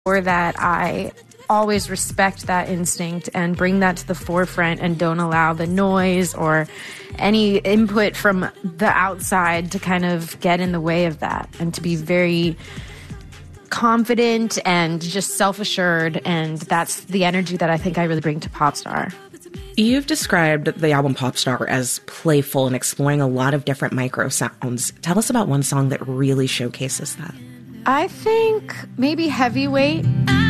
Or that I always respect that instinct and bring that to the forefront and don't allow the noise or any input from the outside to kind of get in the way of that, and to be very confident and just self-assured. And that's the energy that I think I really bring to Popstar. You've described the album Popstar as playful and exploring a lot of different micro sounds. Tell us about one song that really showcases that. I think maybe Heavyweight.